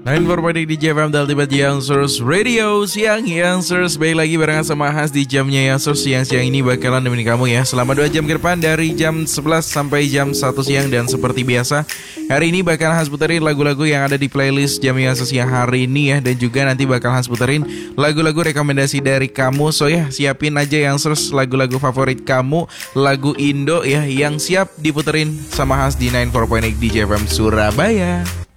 94.8 DJ FM The Ultimate Youngsters Radio. Siang Youngsters, baik lagi barengan sama Has di jamnya Youngsters. Siang-siang ini bakalan nemenin kamu ya selama 2 jam ke depan dari jam 11 sampai jam 1 siang. Dan seperti biasa, hari ini bakal Has puterin lagu-lagu yang ada di playlist jam Youngsters yang hari ini ya. Dan juga nanti bakal Has puterin lagu-lagu rekomendasi dari kamu. So ya, siapin aja Youngsters lagu-lagu favorit kamu, lagu Indo ya, yang siap diputerin sama Has di 94.8 DJ FM Surabaya.